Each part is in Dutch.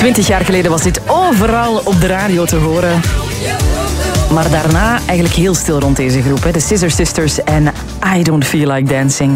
20 jaar geleden was dit overal op de radio te horen. Maar daarna eigenlijk heel stil rond deze groep. Hè? De Scissor Sisters en I Don't Feel Like Dancing.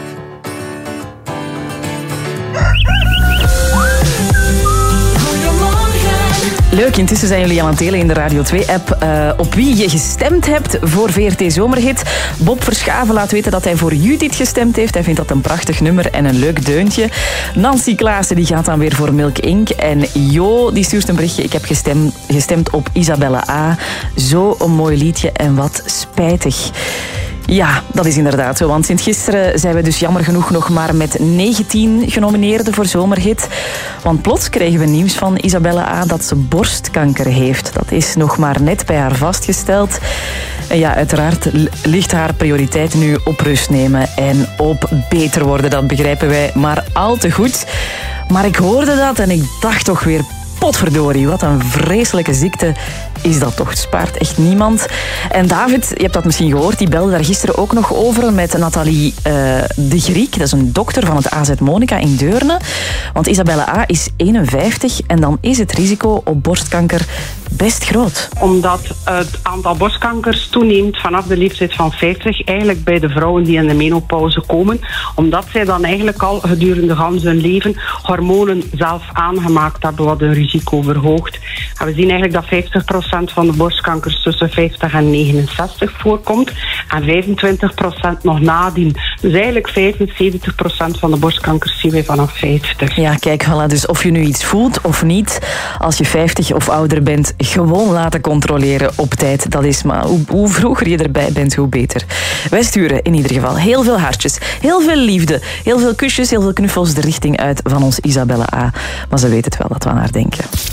Leuk, intussen zijn jullie aan het delen in de Radio 2-app op wie je gestemd hebt voor VRT Zomerhit. Bob Verschaven laat weten dat hij voor Judith gestemd heeft. Hij vindt dat een prachtig nummer en een leuk deuntje. Nancy Klaassen die gaat dan weer voor Milk Inc. En Jo die stuurt een berichtje. Ik heb gestemd op Isabelle A. Zo een mooi liedje en wat spijtig. Ja, dat is inderdaad zo. Want sinds gisteren zijn we dus jammer genoeg nog maar met 19 genomineerden voor Zomerhit. Want plots kregen we nieuws van Isabelle A. dat ze borstkanker heeft. Dat is nog maar net bij haar vastgesteld. En ja, uiteraard ligt haar prioriteit nu op rust nemen en op beter worden. Dat begrijpen wij maar al te goed. Maar ik hoorde dat en ik dacht toch weer... Potverdorie, wat een vreselijke ziekte is dat toch. Het spaart echt niemand. En David, je hebt dat misschien gehoord, die belde daar gisteren ook nog over met Nathalie de Griek. Dat is een dokter van het AZ Monica in Deurne. Want Isabelle A. is 51 en dan is het risico op borstkanker best groot. Omdat het aantal borstkankers toeneemt vanaf de leeftijd van 50, eigenlijk bij de vrouwen die in de menopauze komen. Omdat zij dan eigenlijk al gedurende gans hun leven hormonen zelf aangemaakt hebben wat hun risico verhoogt. En we zien eigenlijk dat 50% van de borstkankers tussen 50 en 69 voorkomt en 25% nog nadien. Dus eigenlijk 75% van de borstkankers zien wij vanaf 50. Ja, kijk, voilà, dus of je nu iets voelt of niet, als je 50 of ouder bent, gewoon laten controleren op tijd. Dat is maar hoe vroeger je erbij bent, hoe beter. Wij sturen in ieder geval heel veel hartjes, heel veel liefde, heel veel kusjes, heel veel knuffels de richting uit van ons Isabelle A. Maar ze weet het wel dat we aan haar denken.